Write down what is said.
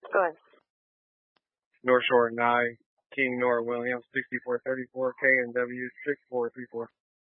Go ahead. North Shore 9, King Nora Williams, 6434, K and W 6434.